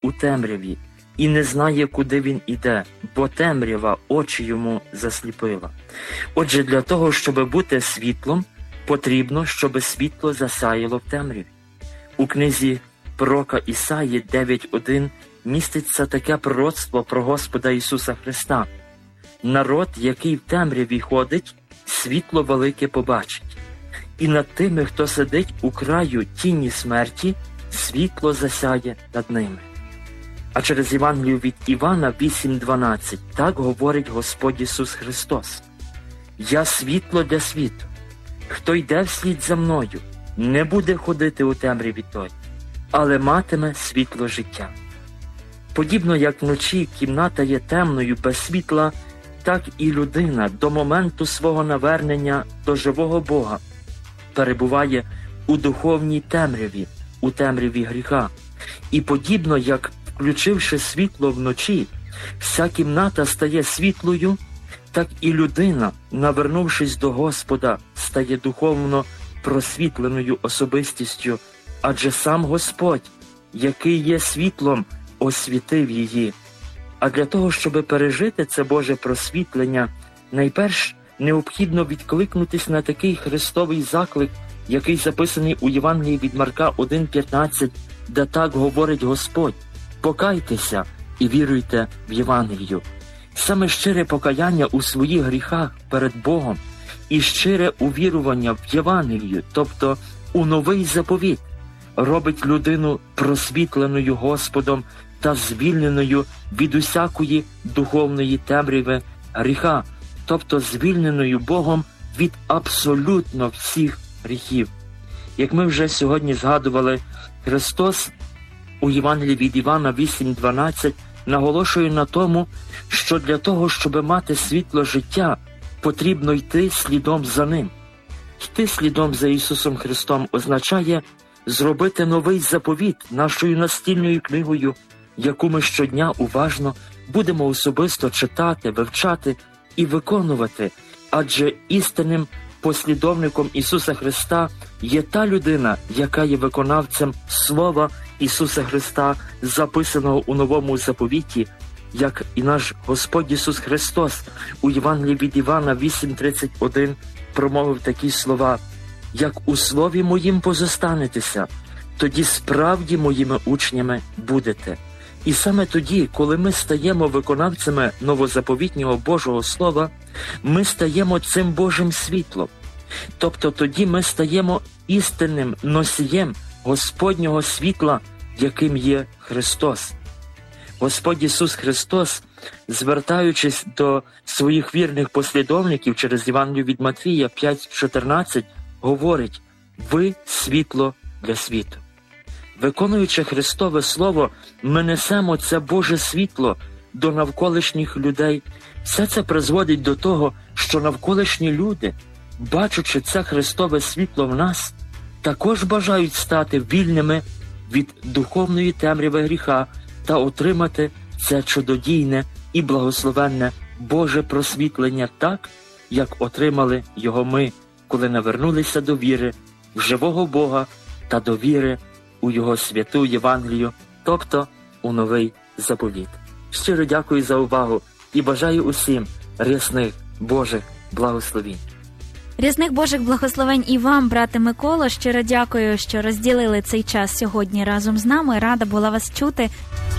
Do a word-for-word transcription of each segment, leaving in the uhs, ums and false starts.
у темряві і не знає, куди він іде, бо темрява очі йому засліпила. Отже, для того, щоб бути світлом, потрібно, щоб світло засяяло в темряві. У книзі пророка Ісаї дев'ять один міститься таке пророцтво про Господа Ісуса Христа. Народ, який в темряві ходить, світло велике побачить. І над тими, хто сидить у краю тіні смерті, світло засяє над ними. А через Євангелію від Івана вісім дванадцять так говорить Господь Ісус Христос. «Я світло для світу. Хто йде вслід за мною, не буде ходити у темряві той, але матиме світло життя». Подібно як вночі кімната є темною без світла, так і людина до моменту свого навернення до живого Бога перебуває у духовній темряві, у темряві гріха. І подібно як, включивши світло вночі, вся кімната стає світлою, так і людина, навернувшись до Господа, стає духовно просвітленою особистістю, адже сам Господь, який є світлом, освітив її. А для того, щоб пережити це Боже просвітлення, найперш необхідно відкликнутись на такий Христовий заклик, який записаний у Євангелії від Марка один п'ятнадцять, де так говорить Господь: «Покайтеся і віруйте в Євангелію». Саме щире покаяння у своїх гріхах перед Богом і щире увірування в Євангелію, тобто у новий заповіт, робить людину просвітленою Господом та звільненою від усякої духовної темряви гріха, тобто звільненою Богом від абсолютно всіх гріхів. Як ми вже сьогодні згадували, Христос у Євангелії від Івана вісім дванадцять наголошує на тому, що для того, щоб мати світло життя, потрібно йти слідом за Ним. Йти слідом за Ісусом Христом означає зробити новий заповіт нашою настільною книгою, яку ми щодня уважно будемо особисто читати, вивчати і виконувати, адже істинним послідовником Ісуса Христа є та людина, яка є виконавцем Слова Ісуса Христа, записаного у Новому заповіті, як і наш Господь Ісус Христос у Євангелії від Івана вісім тридцять один промовив такі слова: «Як у слові моїм позостанетеся, тоді справді моїми учнями будете». І саме тоді, коли ми стаємо виконавцями новозаповітнього Божого Слова, ми стаємо цим Божим світлом. Тобто тоді ми стаємо істинним носієм Господнього світла, яким є Христос. Господь Ісус Христос, звертаючись до своїх вірних послідовників через Євангелію від Матвія п'ять чотирнадцять, говорить: «Ви – світло для світу». Виконуючи Христове Слово, ми несемо це Боже світло до навколишніх людей. Все це призводить до того, що навколишні люди, бачачи це Христове світло в нас, також бажають стати вільними від духовної темряви гріха та отримати це чудодійне і благословенне Боже просвітлення так, як отримали його ми, коли навернулися до віри в живого Бога та до віри у Його святу Євангелію, тобто у новий заповіт. Щиро дякую за увагу і бажаю усім рясних Божих благословінь. Рясних Божих благословень і вам, брате Миколо. Щиро дякую, що розділили цей час сьогодні разом з нами. Рада була вас чути.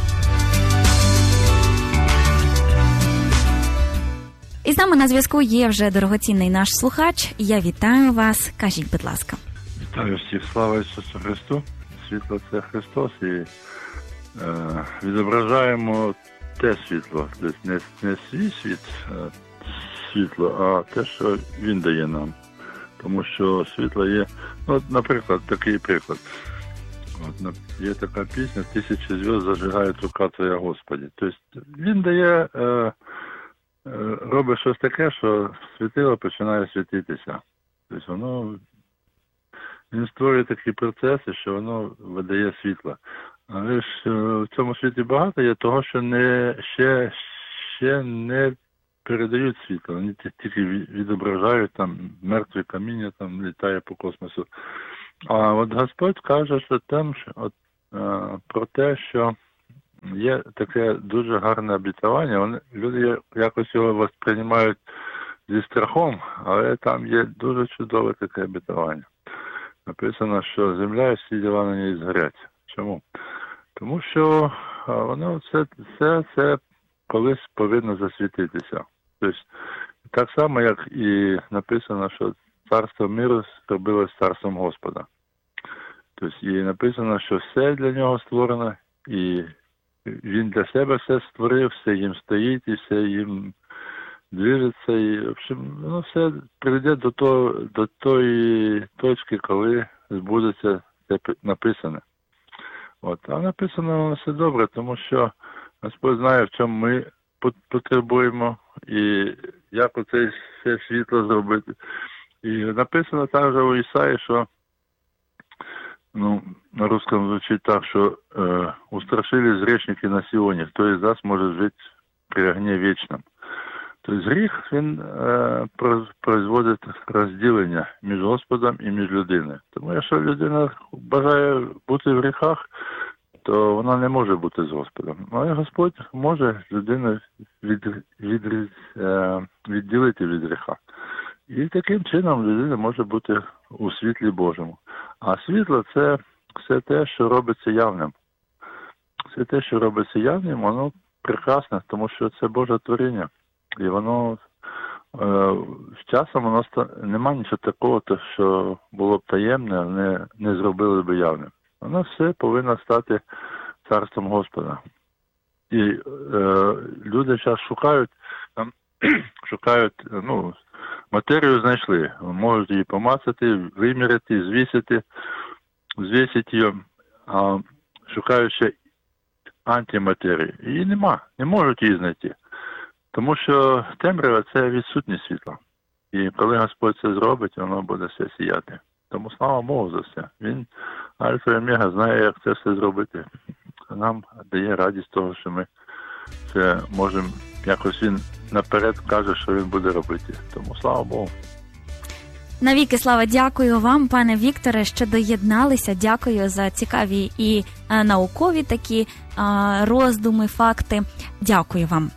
І з нами на зв'язку є вже дорогоцінний наш слухач. Я вітаю вас. Кажіть, будь ласка. Вітаю всіх. Слава Ісусу Христу. Світло – це Христос. І е, відображаємо те світло. Тобто не, не свій світ, е, світло, а те, що Він дає нам. Тому що світло є, ну, от, наприклад, такий приклад. От, є така пісня «Тисячі зв'язд зажигають рука Твоя, Господи». Тобто Він дає, е, е, робить щось таке, що світило починає світитися. Тобто воно, він створює такі процеси, що воно видає світло. Але ж в цьому світі багато є того, що не, ще, ще не передають світло. Вони тільки відображають, там мертве каміння там літає по космосу. А от Господь каже, що там, от, про те, що є таке дуже гарне обітування. Вони, люди якось його восприймають зі страхом, але там є дуже чудове таке обітування. Написано, що земля і всі діла на ній згорять. Чому? Тому що воно все, все це колись повинно засвітитися. Тобто, так само, як і написано, що царство миру зробилось царством Господа. Тобто, і написано, що все для нього створено, і він для себе все створив, все їм стоїть, і все їм движеться. І, в общем, воно все прийде до, того, до тої точки, коли збудеться це написане. От. А написано все добре, тому що Господь знає, в чому ми потребуємо і як оце все світло зробити. І написано також у Ісаї, що ну, на русском звучить так, що э, устрашились грешники на Сионе, хто із нас може жити при огні вічному. Тобто гріх, він е, производить розділення між Господом і між людиною. Тому якщо людина бажає бути в гріхах, то вона не може бути з Господом. Але Господь може людину від, від, е, відділити від гріха. І таким чином людина може бути у світлі Божому. А світло – це все те, що робиться явним. Все те, що робиться явним, воно прекрасне, тому що це Боже творіння. І воно е, з часом воно ста... нема нічого такого, то, що було б таємне, не, не зробили б явним. Воно все повинно стати царством Господа. І е, люди зараз шукають, там, шукають, ну, матерію знайшли, можуть її помацати, виміряти, звісити, звісити її, а шукають ще антиматерії. Її нема, не можуть її знайти. Тому що темрява – це відсутність світла. І коли Господь це зробить, воно буде все сіяти. Тому слава Богу за все. Він, Альфа і Омега, знає, як це все зробити. Нам дає радість того, що ми це можемо, якось він наперед каже, що він буде робити. Тому слава Богу. Навіки слава, дякую вам, пане Вікторе, що доєдналися. Дякую за цікаві і а, наукові такі а, роздуми, факти. Дякую вам.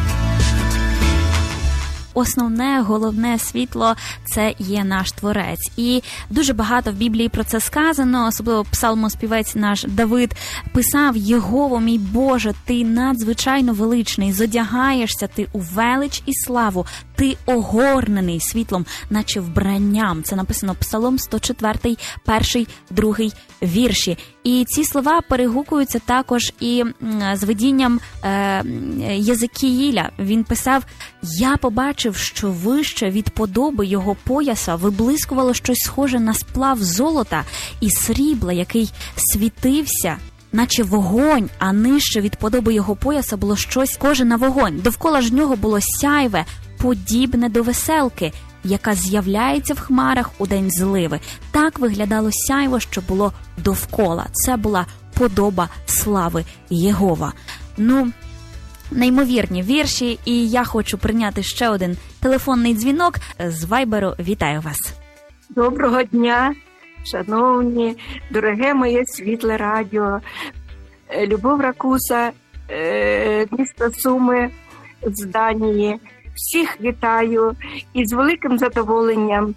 Основне, головне світло – це є наш Творець. І дуже багато в Біблії про це сказано, особливо псалмоспівець наш Давид писав: «Єгово, мій Боже, ти надзвичайно величний, зодягаєшся ти у велич і славу, ти огорнений світлом, наче вбранням». Це написано Псалом сто четвертий, перший, другий вірші. І ці слова перегукуються також і з видінням е, Єзекіїля. Він писав: «Я побачив, що вище від подоби його пояса виблискувало щось схоже на сплав золота і срібла, який світився, наче вогонь, а нижче від подоби його пояса було щось схоже на вогонь. Довкола ж нього було сяйве, подібне до веселки, яка з'являється в хмарах у день зливи». Так виглядало сяйво, що було довкола. Це була подоба слави Єгова. Ну, неймовірні вірші, і я хочу прийняти ще один телефонний дзвінок з Вайберу. Вітаю вас. Доброго дня, шановні, дороге моє світле радіо. Любов Ракуса, місто Суми з Данії. Всіх вітаю і з великим задоволенням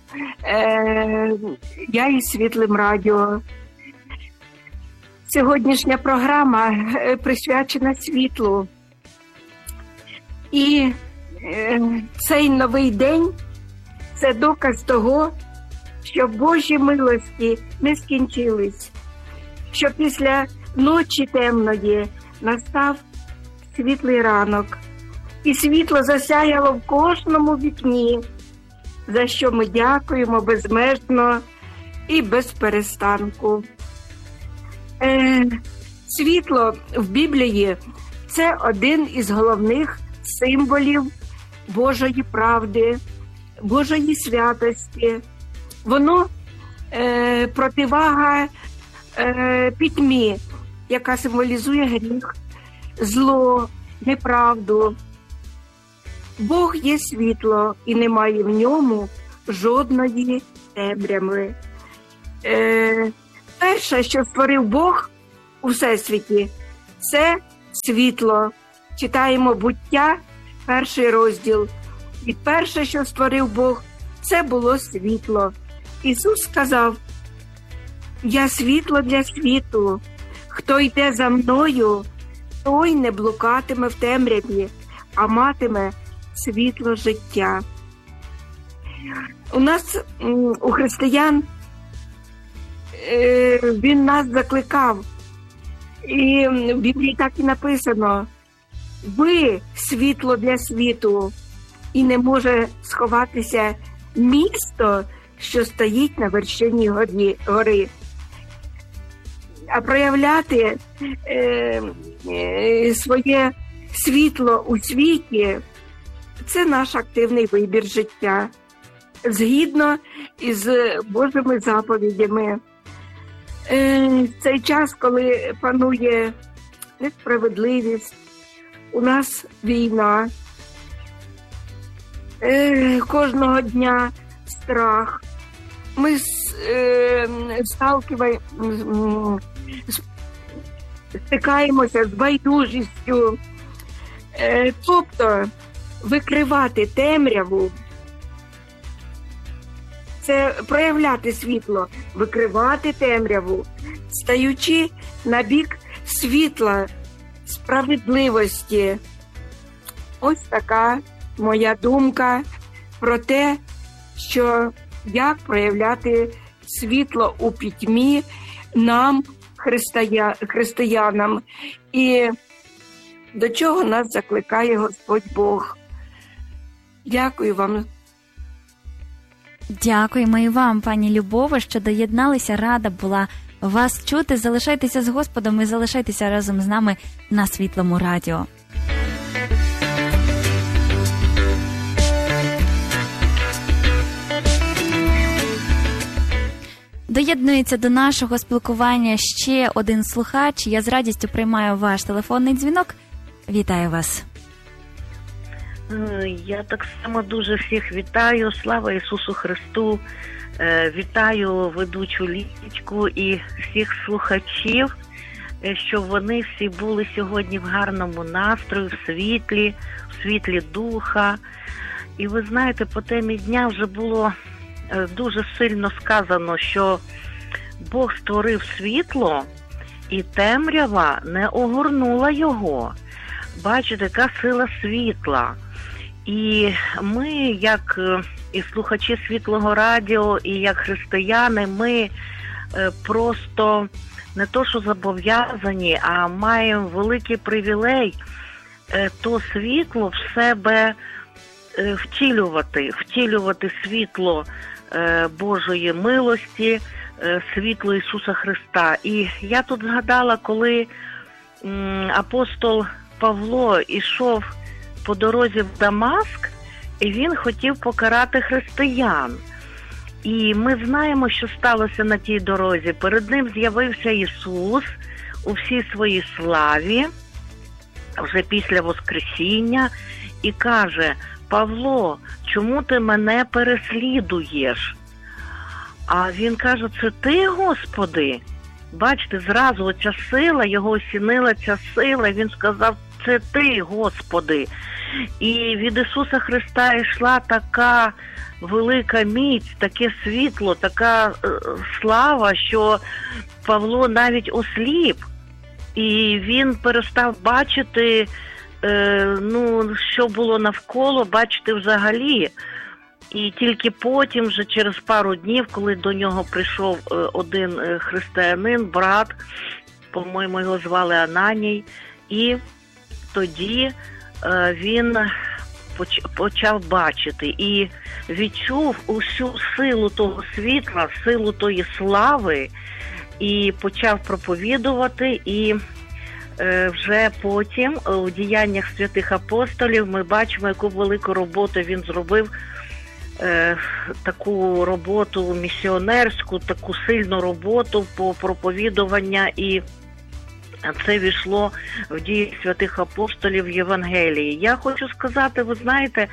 я із Світлим радіо. Сьогоднішня програма присвячена світлу. І цей новий день – це доказ того, що Божі милості не скінчились, що після ночі темної настав світлий ранок, і світло засяяло в кожному вікні, за що ми дякуємо безмежно і без перестанку. Е, світло в Біблії – це один із головних символів Божої правди, Божої святості. Воно е, противага е, пітьмі, яка символізує гріх, зло, неправду. Бог є світло, і немає в ньому жодної темряви. Е, перше, що створив Бог у Всесвіті, це світло. Читаємо «Буття», перший розділ. І перше, що створив Бог, це було світло. Ісус сказав: «Я світло для світу. Хто йде за мною, той не блукатиме в темряві, а матиме світло життя». У нас, у християн, він нас закликав. І в Біблії так і написано: «Ви світло для світу, і не може сховатися місто, що стоїть на вершині гори». А проявляти е, е, своє світло у світі – це наш активний вибір життя, згідно із Божими заповідями. Е, в цей час, коли панує несправедливість, у нас війна, е, кожного дня страх, ми е, сталкиваємо, стикаємося з байдужістю. Е, тобто викривати темряву – це проявляти світло, викривати темряву, стаючи на бік світла, справедливості. Ось така моя думка про те, що як проявляти світло у пітьмі нам, христия... християнам, і до чого нас закликає Господь Бог. Дякую вам. Дякуємо і вам, пані Любово, що доєдналися. Рада була вас чути. Залишайтеся з Господом і залишайтеся разом з нами на Світлому радіо. Доєднується до нашого спілкування ще один слухач. Я з радістю приймаю ваш телефонний дзвінок. Вітаю вас. Я так само дуже всіх вітаю. Слава Ісусу Христу. Вітаю ведучу Лілічку і всіх слухачів, щоб вони всі були сьогодні в гарному настрої, в світлі, в світлі духа. І ви знаєте, по темі дня вже було дуже сильно сказано, що Бог створив світло, і темрява не огорнула його. Бачите, яка сила світла. І ми, як і слухачі Світлого радіо, і як християни, ми просто не то що зобов'язані, а маємо великий привілей то світло в себе втілювати, втілювати світло Божої милості, світло Ісуса Христа. І я тут згадала, коли апостол Павло ішов по дорозі в Дамаск, і він хотів покарати християн. І ми знаємо, що сталося на тій дорозі. Перед ним з'явився Ісус у всій своїй славі, вже після Воскресіння, і каже: «Павло, чому ти мене переслідуєш?» А він каже: «Це ти, Господи?» Бачите, зразу оця сила, його осінила ця сила, і він сказав: «Це ти, Господи». І від Ісуса Христа йшла така велика міць, таке світло, така е, слава, що Павло навіть осліп. І він перестав бачити, е, ну, що було навколо, бачити взагалі. І тільки потім, вже через пару днів, коли до нього прийшов е, один е, християнин, брат, по-моєму, його звали Ананій, і тоді е, він поч, почав бачити і відчув усю силу того світла, силу тої слави, і почав проповідувати. І е, вже потім у діяннях святих апостолів ми бачимо, яку велику роботу він зробив, е, таку роботу місіонерську, таку сильну роботу по проповідуванню, і це війшло в дії святих апостолів в Євангелії. Я хочу сказати, ви знаєте,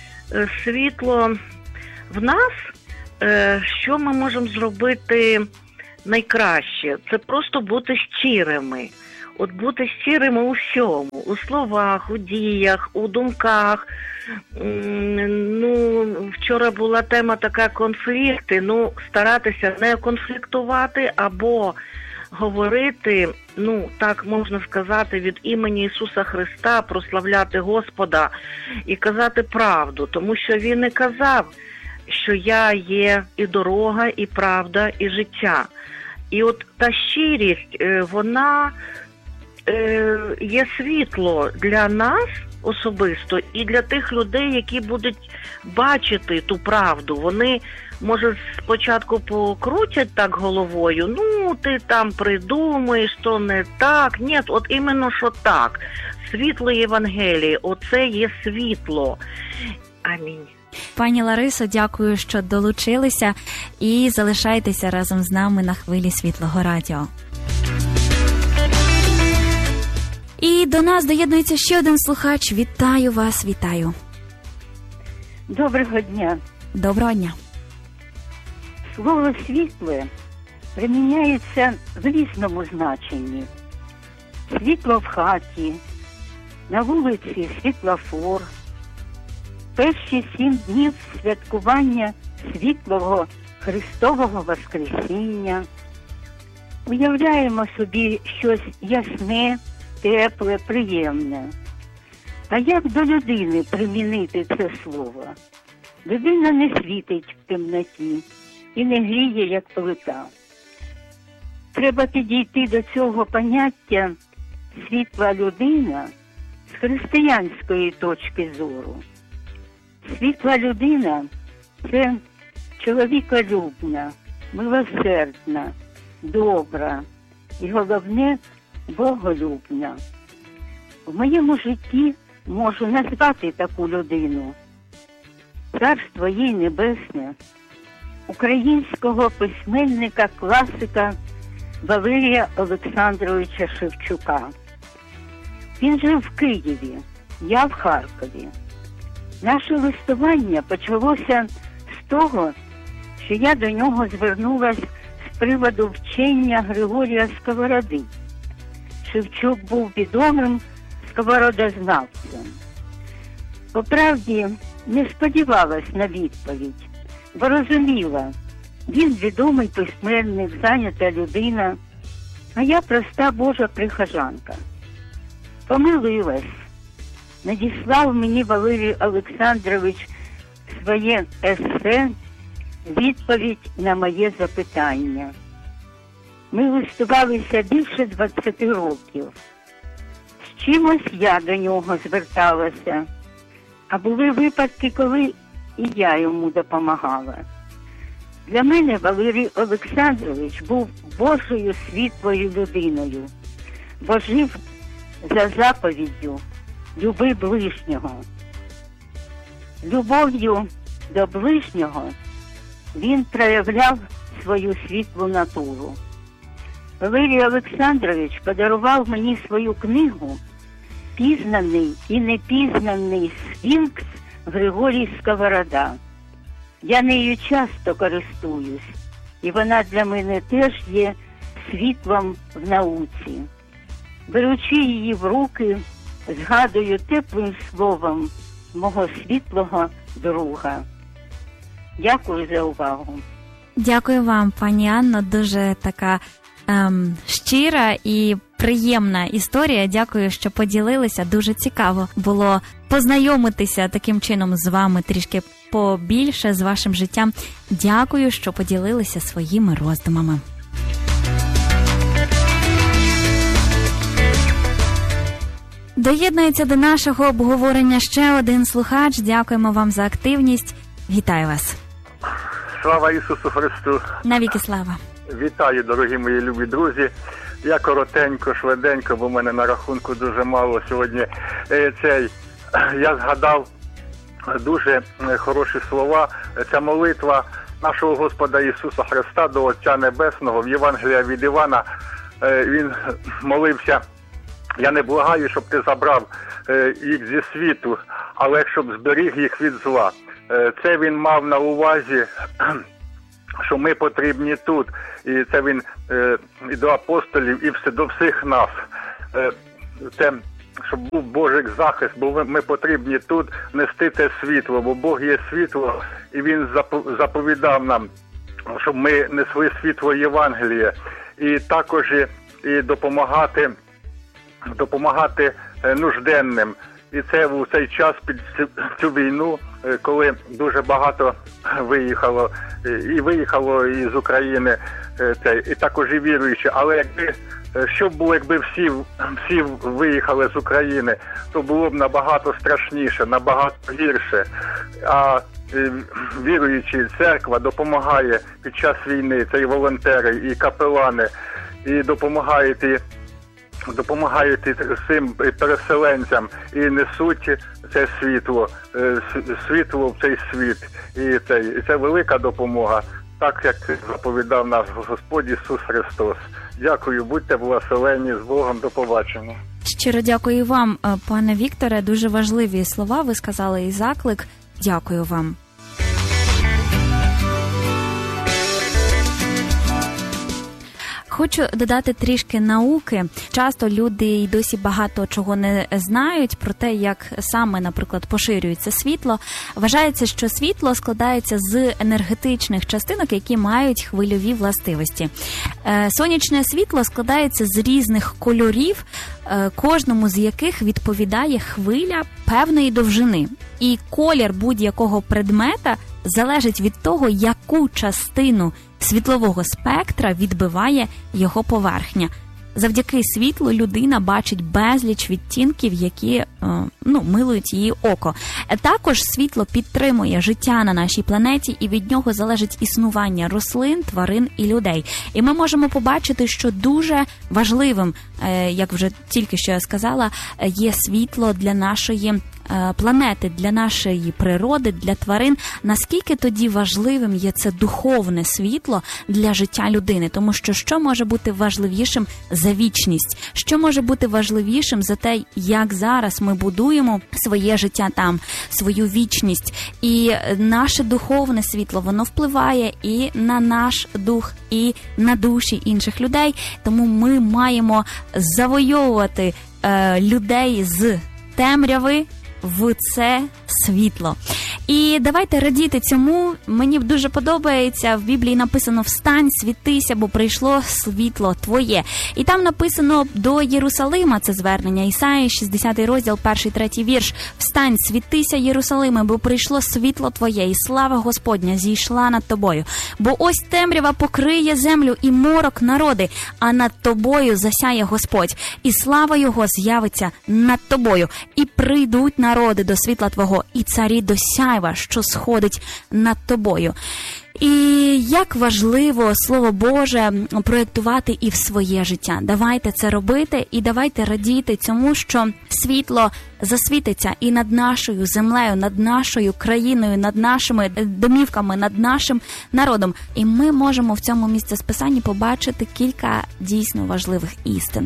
світло в нас, що ми можемо зробити найкраще? Це просто бути щирими от бути щирими у всьому, у словах, у діях, у думках. Ну, вчора була тема така конфлікти, ну, старатися не конфліктувати або говорити, ну, так можна сказати, від імені Ісуса Христа, прославляти Господа і казати правду, тому що Він не казав, що я є і дорога, і правда, і життя. І от та щирість, вона є світло для нас особисто і для тих людей, які будуть бачити ту правду. Вони, може, спочатку покрутять так головою, ну, ти там придумаєш, то не так. Ні, от іменно, що так. Світло Євангелії, оце є світло. Амінь. Пані Ларисо, дякую, що долучилися і залишайтеся разом з нами на хвилі Світлого Радіо. І до нас доєднується ще один слухач. Вітаю вас, вітаю. Доброго дня. Доброго дня. Слово «світле» приміняється в різному значенні. Світло в хаті, на вулиці світлофор. Перші сім днів святкування світлого Христового Воскресіння. Уявляємо собі щось ясне, тепле, приємне. А як до людини примінити це слово? Людина не світить в темноті і не гріє, як плита. Треба підійти до цього поняття «світла людина» з християнської точки зору. Світла людина – це чоловіколюбна, милосердна, добра і, головне, боголюбна. В моєму житті можу назвати таку людину. Царство їй небесне, українського письменника-класика Валерія Олександровича Шевчука. Він жив в Києві, я в Харкові. Наше листування почалося з того, що я до нього звернулась з приводу вчення Григорія Сковороди. Шевчук був відомим сковородознавцем. По правді, не сподівалась на відповідь, бо розуміла, він відомий письменник, зайнята людина, а я проста Божа прихожанка. Помилилась. Надіслав мені Валерій Олександрович своє есе «Відповідь на моє запитання». Ми листувалися більше двадцяти років. З чимось я до нього зверталася, а були випадки, коли і я йому допомагала. Для мене Валерій Олександрович був Божою світлою людиною, бо жив за заповіддю «Люби ближнього». Любов'ю до ближнього він проявляв свою світлу натуру. Валерій Олександрович подарував мені свою книгу «Пізнаний і непізнаний Сфінкс Григорій Сковорода». Я нею часто користуюсь, і вона для мене теж є світлом в науці. Беручи її в руки, згадую теплим словом мого світлого друга. Дякую за увагу. Дякую вам, пані Анно. Дуже така ем, щира і приємна історія. Дякую, що поділилися. Дуже цікаво було познайомитися таким чином з вами трішки побільше, з вашим життям. Дякую, що поділилися своїми роздумами. Доєднується до нашого обговорення ще один слухач. Дякуємо вам за активність. Вітаю вас. Слава Ісусу Христу! Навіки слава! Вітаю, дорогі мої любі друзі. Я коротенько, швиденько, бо в мене на рахунку дуже мало сьогодні. Цей, я згадав дуже хороші слова. Ця молитва нашого Господа Ісуса Христа до Отця Небесного в Євангелії від Івана. Він молився: я не благаю, щоб ти забрав їх зі світу, але щоб зберіг їх від зла. Це він мав на увазі, що ми потрібні тут. І це він і до апостолів, і до всіх нас. е, те, щоб був Божий захист, бо ми потрібні тут нести те світло, бо Бог є світло, і Він заповідав нам, щоб ми несли світло Євангелія, і також і, і допомагати, допомагати нужденним. І це в цей час, під цю війну, коли дуже багато виїхало, і виїхало із України, і також і віруючі. Але якби, що б було, якби всі, всі виїхали з України, то було б набагато страшніше, набагато гірше. А віруючі, церква допомагає під час війни, це і волонтери, і капелани, і допомагають і допомагають і цим переселенцям, і несуть це світло, світло в цей світ. І це, і це велика допомога, так як заповідав наш Господь Ісус Христос. Дякую, будьте благословені, з Богом, до побачення. Щиро дякую вам, пане Вікторе, дуже важливі слова ви сказали і заклик. Дякую вам. Хочу додати трішки науки. Часто люди й досі багато чого не знають про те, як саме, наприклад, поширюється світло. Вважається, що світло складається з енергетичних частинок, які мають хвильові властивості. Сонячне світло складається з різних кольорів, кожному з яких відповідає хвиля певної довжини. І колір будь-якого предмета залежить від того, яку частину світлового спектра відбиває його поверхня. Завдяки світлу людина бачить безліч відтінків, які ну, милують її око. Також світло підтримує життя на нашій планеті, і від нього залежить існування рослин, тварин і людей. І ми можемо побачити, що дуже важливим, як вже тільки що я сказала, є світло для нашої планети, для нашої природи, для тварин. Наскільки тоді важливим є це духовне світло для життя людини? Тому що що може бути важливішим за вічність? Що може бути важливішим за те, як зараз ми будуємо своє життя там, свою вічність? І наше духовне світло, воно впливає і на наш дух, і на душі інших людей. Тому ми маємо завойовувати е, людей з темряви в це світло. І давайте радіти цьому. Мені дуже подобається, в Біблії написано «Встань, світися, бо прийшло світло твоє». І там написано до Єрусалима це звернення. Ісаї, шістдесятий розділ, перший, третій вірш. «Встань, світися, Єрусалиме, бо прийшло світло твоє, і слава Господня зійшла над тобою. Бо ось темрява покриє землю і морок народи, а над тобою засяє Господь, і слава його з'явиться над тобою. І прийдуть народи до світла твого, і царі до сяйва, що сходить над тобою». І як важливо Слово Боже проєктувати і в своє життя. Давайте це робити і давайте радіти цьому, що світло засвітиться і над нашою землею, над нашою країною, над нашими домівками, над нашим народом. І ми можемо в цьому місці Писання побачити кілька дійсно важливих істин.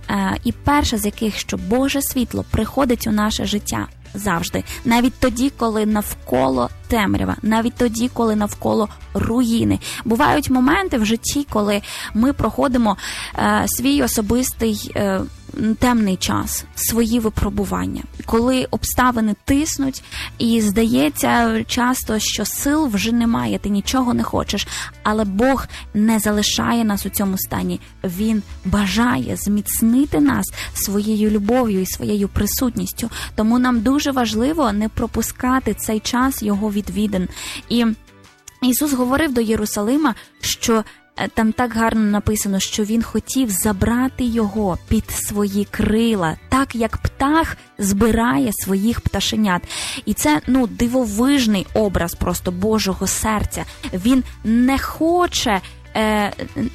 І перша з яких, що Боже світло приходить у наше життя завжди. Навіть тоді, коли навколо темрява, навіть тоді, коли навколо руїни. Бувають моменти в житті, коли ми проходимо е, свій особистий е, темний час, свої випробування, коли обставини тиснуть і здається часто, що сил вже немає, ти нічого не хочеш, але Бог не залишає нас у цьому стані. Він бажає зміцнити нас своєю любов'ю і своєю присутністю. Тому нам дуже важливо не пропускати цей час його відвідин. І Ісус говорив до Єрусалима, що там так гарно написано, що він хотів забрати його під свої крила, так як птах збирає своїх пташенят. І це, ну, дивовижний образ просто Божого серця. Він не хоче е,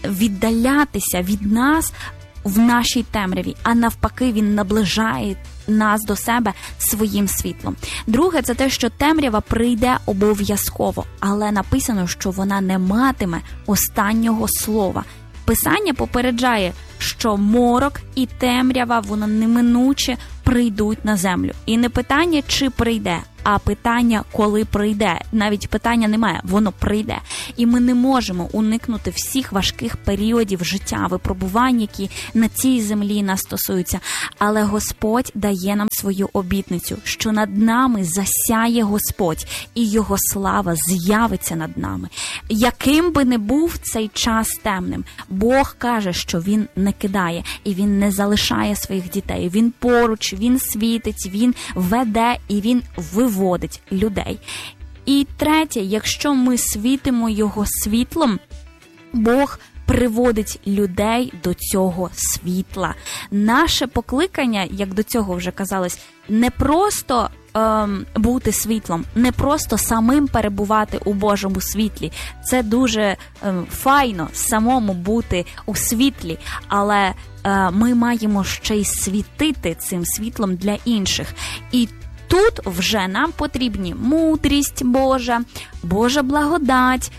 віддалятися від нас в нашій темряві, а навпаки, він наближає нас до себе своїм світлом. Друге, це те, що темрява прийде обов'язково, але написано, що вона не матиме останнього слова. Писання попереджає, що морок і темрява, воно неминуче прийдуть на землю. І не питання, чи прийде, а питання, коли прийде. Навіть питання немає, воно прийде. І ми не можемо уникнути всіх важких періодів життя, випробувань, які на цій землі нас стосуються. Але Господь дає нам свою обітницю, що над нами засяє Господь, і Його слава з'явиться над нами. Яким би не був цей час темним, Бог каже, що Він не кидає, і Він не залишає своїх дітей. Він поруч, Він світить, Він веде і Він виводить людей. І третє, якщо ми світимо Його світлом, Бог приводить людей до цього світла. Наше покликання, як до цього вже казалось, не просто ем, бути світлом, не просто самим перебувати у Божому світлі. Це дуже ем, файно самому бути у світлі, але е, ми маємо ще й світити цим світлом для інших. І тут вже нам потрібні мудрість Божа, Божа благодать,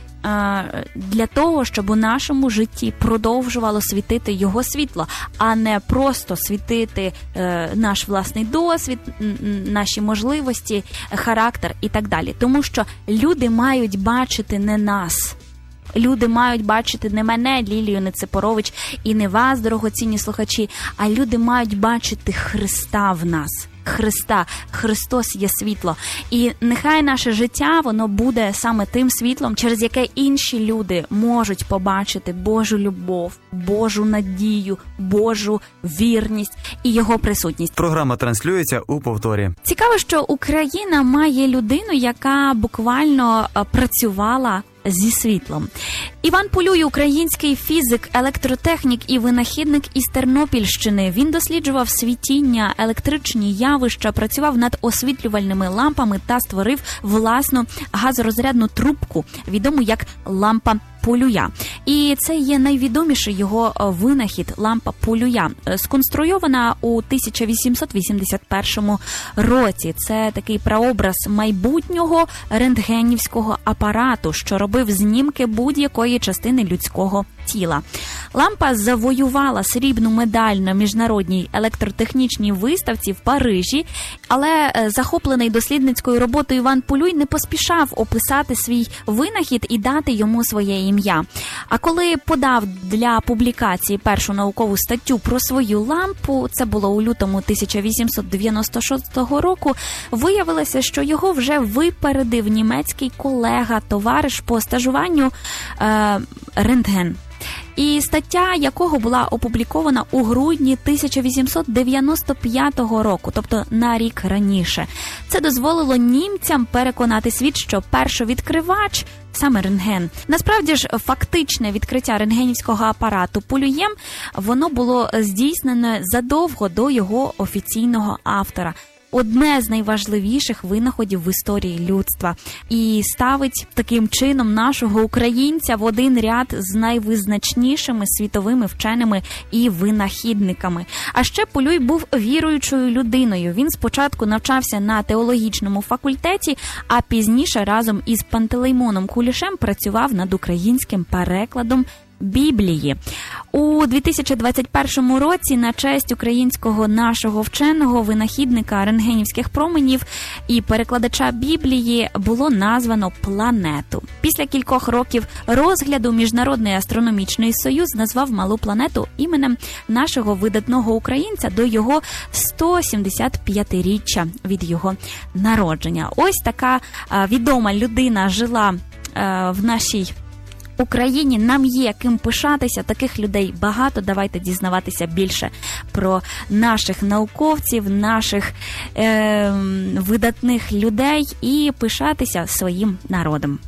для того, щоб у нашому житті продовжувало світити Його світло, а не просто світити е, наш власний досвід, наші можливості, характер і так далі. Тому що люди мають бачити не нас. Люди мають бачити не мене, Лілію Нецепорович, і не вас, дорогоцінні слухачі, а люди мають бачити Христа в нас. Христа. Христос є світло. І нехай наше життя, воно буде саме тим світлом, через яке інші люди можуть побачити Божу любов, Божу надію, Божу вірність і Його присутність. Програма транслюється у повторі. Цікаво, що Україна має людину, яка буквально працювала зі світлом. Іван Полюй – український фізик, електротехнік і винахідник із Тернопільщини. Він досліджував світіння, електричні явища, працював над освітлювальними лампами та створив власну газорозрядну трубку, відому як лампа Полюя. І це є найвідоміший його винахід – лампа Полюя, сконструйована у тисяча вісімсот вісімдесят першому році. Це такий прообраз майбутнього рентгенівського апарату, що робив знімки будь-якої частини людського тіла. Лампа завоювала срібну медаль на міжнародній електротехнічній виставці в Парижі, але захоплений дослідницькою роботою Іван Полюй не поспішав описати свій винахід і дати йому своє ім'я. А коли подав для публікації першу наукову статтю про свою лампу, це було у лютому тисяча вісімсот дев'яносто шостого року, виявилося, що його вже випередив німецький колега, товариш по стажуванню е, Рентген. І стаття якого була опублікована у грудні тисяча вісімсот дев'яносто п'ятого року, тобто на рік раніше. Це дозволило німцям переконати світ, що першовідкривач саме рентген. Насправді ж, фактичне відкриття рентгенівського апарату Полюєм, воно було здійснене задовго до його офіційного автора. Одне з найважливіших винаходів в історії людства. І ставить таким чином нашого українця в один ряд з найвизначнішими світовими вченими і винахідниками. А ще Полюй був віруючою людиною. Він спочатку навчався на теологічному факультеті, а пізніше разом із Пантелеймоном Кулішем працював над українським перекладом Біблії. У дві тисячі двадцять першому році на честь українського нашого вченого, винахідника рентгенівських променів і перекладача Біблії було названо планету. Після кількох років розгляду Міжнародний астрономічний союз назвав малу планету іменем нашого видатного українця до його сто сімдесят п'ятиріччя від його народження. Ось така а, відома людина жила а, в нашій Україні. Нам є ким пишатися, таких людей багато. Давайте дізнаватися більше про наших науковців, наших е, видатних людей і пишатися своїм народом.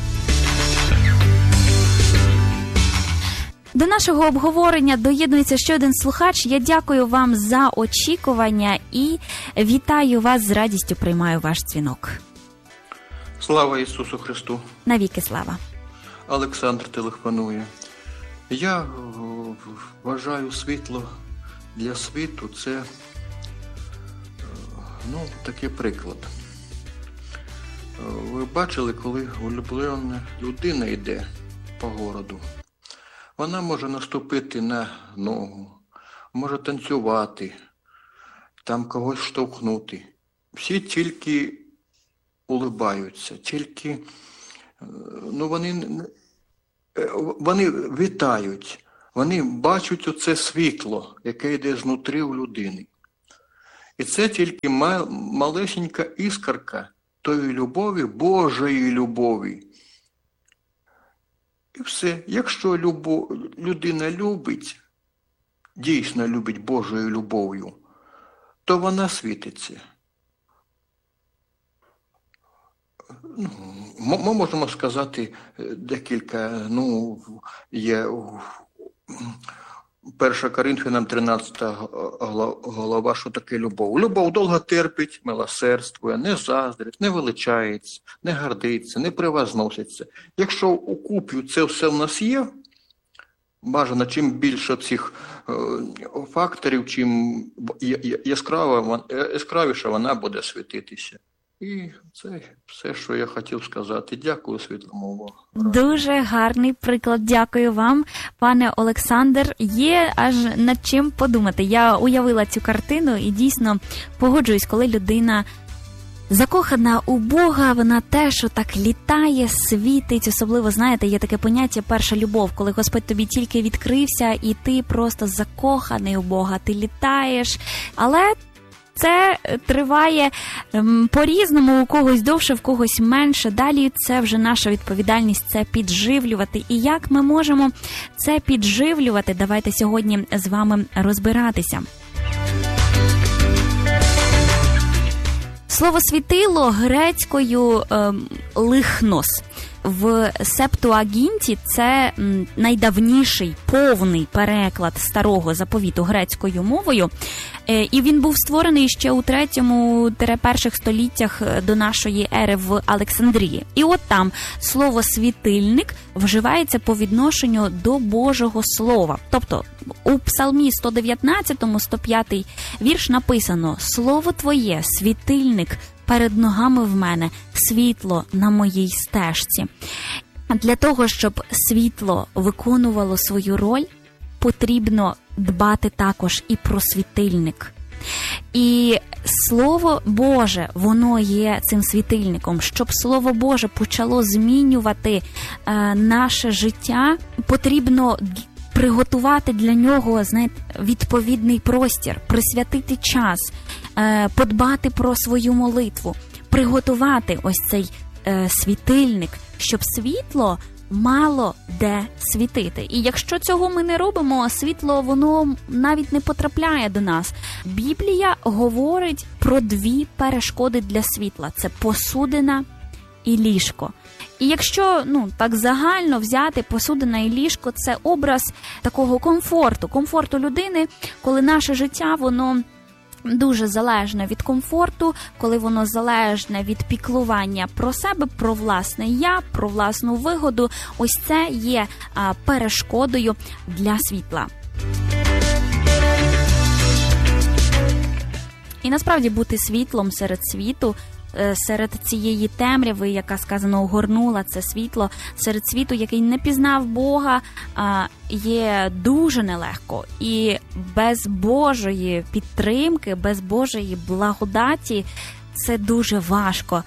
До нашого обговорення доєднується ще один слухач. Я дякую вам за очікування і вітаю вас, з радістю приймаю ваш дзвінок. Слава Ісусу Христу! Навіки слава! Олександр телефонує. Я вважаю світло для світу – це, ну, такий приклад. Ви бачили, коли улюблена людина йде по городу, вона може наступити на ногу, може танцювати, там когось штовхнути. Всі тільки улибаються, тільки ну, вони, вони вітають, вони бачать оце світло, яке йде знутрі у людини. І це тільки малесенька іскорка тої любові, Божої любові. І все. Якщо любов, людина любить, дійсно любить Божою любов'ю, то вона світиться. Ну, ми можемо сказати декілька, ну, є Перша Коринфянам тринадцята глава, що таке любов. Любов довго терпить, милосердствує, не заздрить, не величається, не гордиться, не превозноситься. Якщо у купі це все в нас є, бажано, чим більше цих е, факторів, чим яскрава, яскравіше вона буде світитися. І це все, що я хотів сказати. Дякую, Світлому. Дуже гарний приклад. Дякую вам, пане Олександр. Є аж над чим подумати. Я уявила цю картину і дійсно погоджуюсь, коли людина закохана у Бога, вона теж отак літає, світить. Особливо, знаєте, є таке поняття перша любов, коли Господь тобі тільки відкрився і ти просто закоханий у Бога, ти літаєш. Але це триває ем, по-різному, у когось довше, в когось менше. Далі це вже наша відповідальність, це підживлювати. І як ми можемо це підживлювати, давайте сьогодні з вами розбиратися. Слово світило грецькою ем, лихнос. В Септуагінті це найдавніший повний переклад старого заповіту грецькою мовою, і він був створений ще у третьому-перших століттях до нашої ери в Олександрії. І от там слово «світильник» вживається по відношенню до Божого Слова. Тобто у Псалмі сто дев'ятнадцятому, сто п'ятий вірш написано «Слово Твоє, світильник, перед ногами в мене, світло на моїй стежці». Для того, щоб світло виконувало свою роль, потрібно дбати також і про світильник. І Слово Боже, воно є цим світильником. Щоб Слово Боже почало змінювати е, наше життя, потрібно приготувати для нього, знаєте, відповідний простір, присвятити час, е, подбати про свою молитву, приготувати ось цей е, світильник, щоб світло мало де світити. І якщо цього ми не робимо, світло, воно навіть не потрапляє до нас. Біблія говорить про дві перешкоди для світла. Це посудина і ліжко. І якщо, ну, так загально взяти, посудина і ліжко – це образ такого комфорту, комфорту людини, коли наше життя, воно дуже залежне від комфорту, коли воно залежне від піклування про себе, про власне я, про власну вигоду. Ось це є а, перешкодою для світла. І насправді бути світлом серед світу, серед цієї темряви, яка, сказано, огорнула це світло, серед світу, який не пізнав Бога, є дуже нелегко. І без Божої підтримки, без Божої благодаті це дуже важко.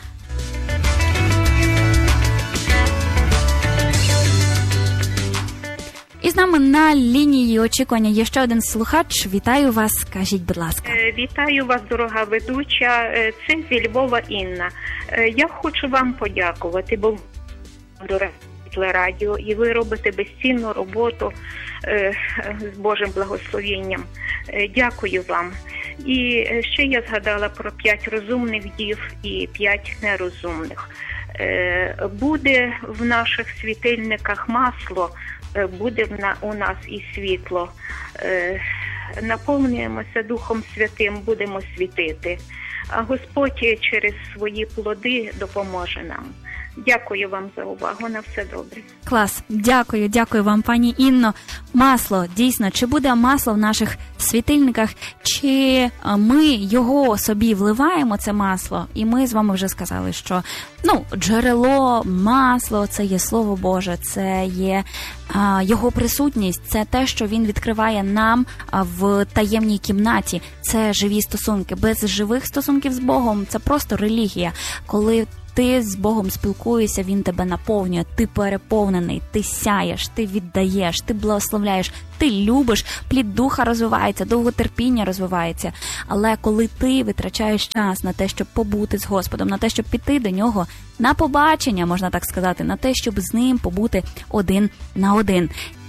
І з нами на лінії очікування є ще один слухач. Вітаю вас, скажіть, будь ласка. Вітаю вас, дорога ведуча. Це зі Львова Інна. Я хочу вам подякувати, бо ви радіо, і ви робите безцінну роботу з Божим благословенням. Дякую вам. І ще я згадала про п'ять розумних дів і п'ять нерозумних. Буде в наших світильниках масло, буде у нас і світло. Наповнюємося Духом Святим, будемо світити. А Господь через свої плоди допоможе нам. Дякую вам за увагу. На все добре. Клас. Дякую, дякую вам, пані Інно. Масло, дійсно, чи буде масло в наших світильниках, чи ми його собі вливаємо, це масло, і ми з вами вже сказали, що, ну, джерело, масло, це є Слово Боже, це є а, його присутність, це те, що він відкриває нам а, в таємній кімнаті, це живі стосунки. Без живих стосунків з Богом це просто релігія, коли ти з Богом спілкуєшся, Він тебе наповнює, ти переповнений, ти сяєш, ти віддаєш, ти благословляєш, ти любиш, плід духа розвивається, довготерпіння розвивається. Але коли ти витрачаєш час на те, щоб побути з Господом, на те, щоб піти до Нього на побачення, можна так сказати, на те, щоб з Ним побути один на один.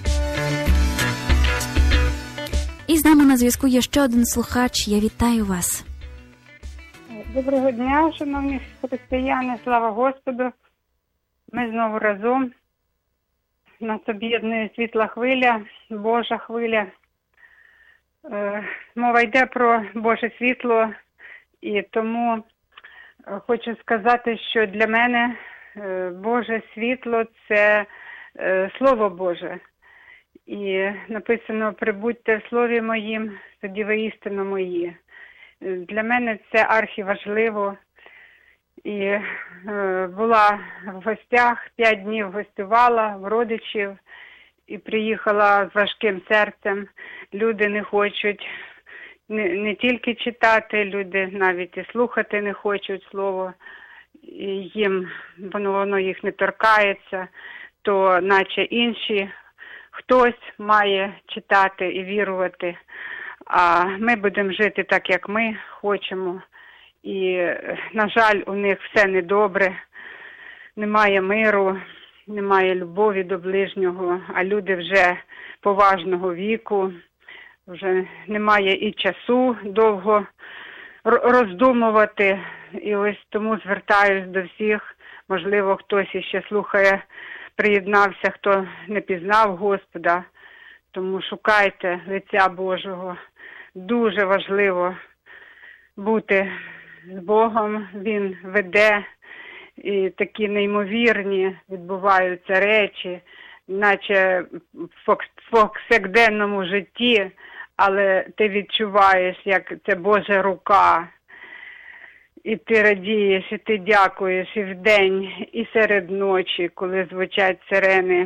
І з нами на зв'язку є ще один слухач. Я вітаю вас. Доброго дня, шановні християни, слава Господу. Ми знову разом. Нас об'єднує світла хвиля, Божа хвиля. Е, мова йде про Боже світло, і тому хочу сказати, що для мене е, Боже світло – це е, Слово Боже. І написано: «Прибудьте в Слові Моїм, тоді ви істинно мої». Для мене це архіважливо. І е, була в гостях, п'ять днів гостювала в родичів і приїхала з важким серцем. Люди не хочуть не, не тільки читати, люди навіть і слухати не хочуть слово. І їм воно, воно їх не торкається, то наче інші хтось має читати і вірувати. А ми будемо жити так, як ми хочемо. І, на жаль, у них все недобре. Немає миру, немає любові до ближнього, а люди вже поважного віку, вже немає і часу довго роздумувати. І ось тому звертаюсь до всіх. Можливо, хтось іще слухає, приєднався, хто не пізнав Господа. Тому шукайте лиця Божого. Дуже важливо бути з Богом. Він веде, і такі неймовірні відбуваються речі, наче в повсякденному житті, але ти відчуваєш, як це Божа рука. І ти радієш, і ти дякуєш і вдень, і серед ночі, коли звучать сирени.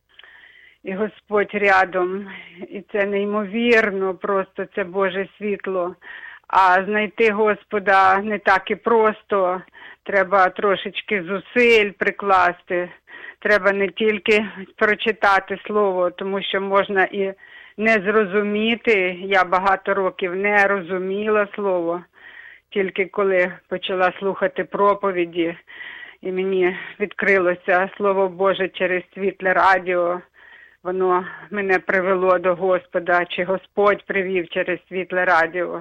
І Господь рядом, і це неймовірно, просто це Боже світло. А знайти Господа не так і просто, треба трошечки зусиль прикласти, треба не тільки прочитати слово, тому що можна і не зрозуміти. Я багато років не розуміла слово, тільки коли почала слухати проповіді, і мені відкрилося Слово Боже через світле радіо. Воно мене привело до Господа, чи Господь привів через світле радіо.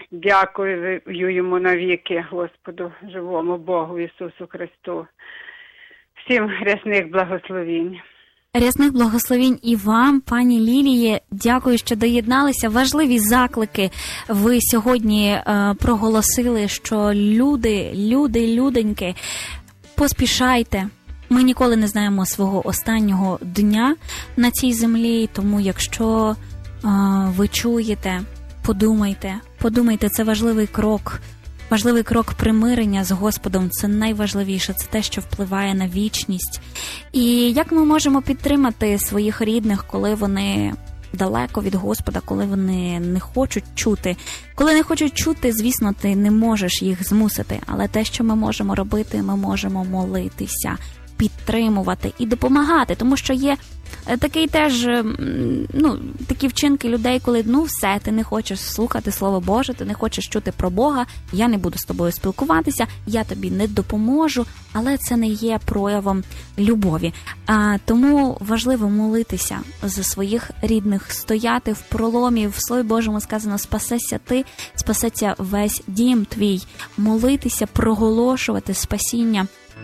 Дякую йому навіки, Господу, живому Богу Ісусу Христу. Всім рясних благословінь. Рясних благословінь і вам, пані Ліліє. Дякую, що доєдналися. Важливі заклики ви сьогодні е, проголосили, що люди, люди, люденьки, поспішайте. Ми ніколи не знаємо свого останнього дня на цій землі, тому якщо е, ви чуєте, подумайте, подумайте, це важливий крок, важливий крок примирення з Господом, це найважливіше, це те, що впливає на вічність. І як ми можемо підтримати своїх рідних, коли вони далеко від Господа, коли вони не хочуть чути. Коли не хочуть чути, звісно, ти не можеш їх змусити, але те, що ми можемо робити, ми можемо молитися, підтримувати і допомагати, тому що є такий теж, ну, такі вчинки людей, коли, ну, все, ти не хочеш слухати Слово Боже, ти не хочеш чути про Бога, я не буду з тобою спілкуватися, я тобі не допоможу, але це не є проявом любові. А, тому важливо молитися за своїх рідних, стояти в проломі, в Слові Божому сказано, спасешся ти, спасеться весь дім твій, молитися, проголошувати спасіння.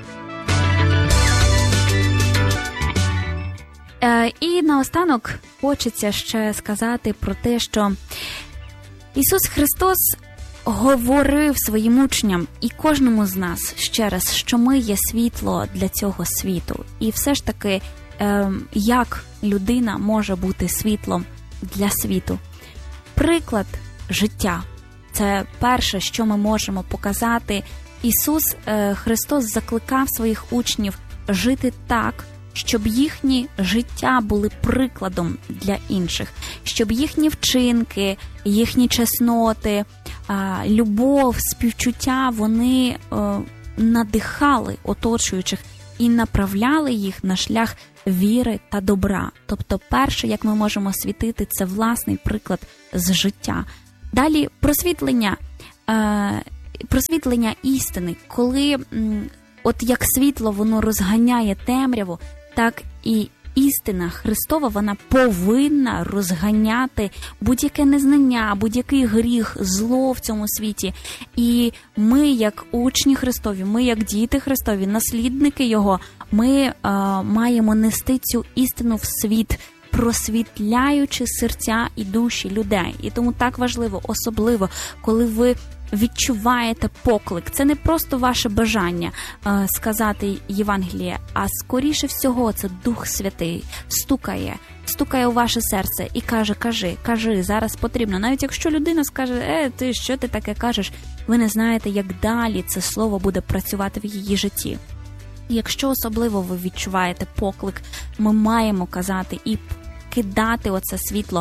І наостанок хочеться ще сказати про те, що Ісус Христос говорив своїм учням і кожному з нас ще раз, що ми є світло для цього світу. І все ж таки, як людина може бути світлом для світу? Приклад життя – це перше, що ми можемо показати. Ісус Христос закликав своїх учнів жити так, щоб їхні життя були прикладом для інших, щоб їхні вчинки, їхні чесноти, любов, співчуття, вони надихали оточуючих і направляли їх на шлях віри та добра. Тобто перше, як ми можемо світити, це власний приклад з життя. Далі просвітлення, е, просвітлення істини, коли м, от як світло воно розганяє темряву, так і істина Христова, вона повинна розганяти будь-яке незнання, будь-який гріх, зло в цьому світі. І ми, як учні Христові, ми, як діти Христові, наслідники Його, ми е, маємо нести цю істину в світ, просвітляючи серця і душі людей. І тому так важливо, особливо, коли ви відчуваєте поклик. Це не просто ваше бажання е, сказати Євангеліє, а скоріше всього це Дух Святий стукає, стукає у ваше серце і каже, кажи, кажи, зараз потрібно. Навіть якщо людина скаже, е, ти, що ти таке кажеш, ви не знаєте, як далі це слово буде працювати в її житті. Якщо особливо ви відчуваєте поклик, ми маємо казати і кидати оце світло,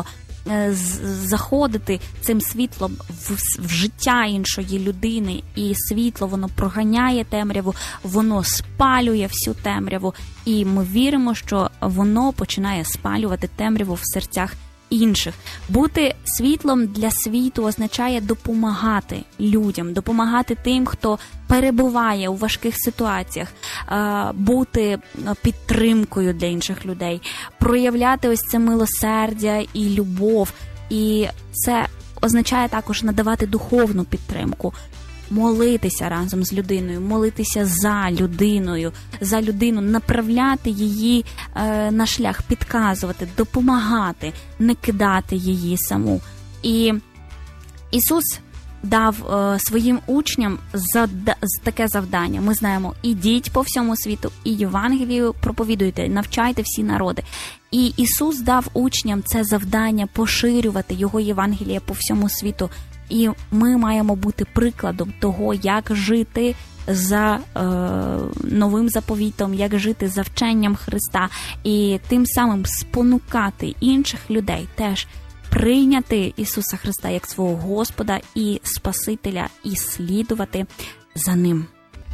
заходити цим світлом в, в життя іншої людини, і світло, воно проганяє темряву, воно спалює всю темряву, і ми віримо, що воно починає спалювати темряву в серцях інших. Бути світлом для світу означає допомагати людям, допомагати тим, хто перебуває у важких ситуаціях, бути підтримкою для інших людей, проявляти ось це милосердя і любов. І це означає також надавати духовну підтримку, молитися разом з людиною, молитися за людиною, за людину, направляти її е, на шлях, підказувати, допомагати, не кидати її саму. І Ісус дав е, своїм учням зада, таке завдання. Ми знаємо, ідіть по всьому світу, і Євангелію проповідуйте, навчайте всі народи. І Ісус дав учням це завдання поширювати Його Євангеліє по всьому світу. І ми маємо бути прикладом того, як жити за е, новим заповітом, як жити за вченням Христа, і тим самим спонукати інших людей теж прийняти Ісуса Христа як свого Господа і Спасителя, і слідувати за Ним.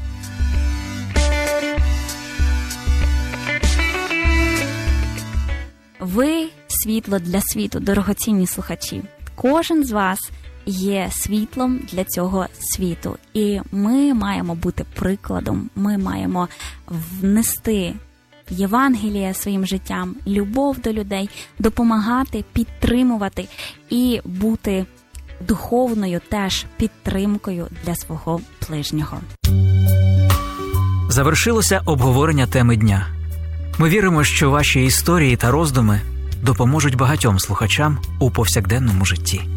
Ви – світло для світу, дорогоцінні слухачі. Кожен з вас є світлом для цього світу. І ми маємо бути прикладом, ми маємо внести Євангеліє своїм життям, любов до людей, допомагати, підтримувати і бути духовною теж підтримкою для свого ближнього. Завершилося обговорення теми дня. Ми віримо, що ваші історії та роздуми допоможуть багатьом слухачам у повсякденному житті.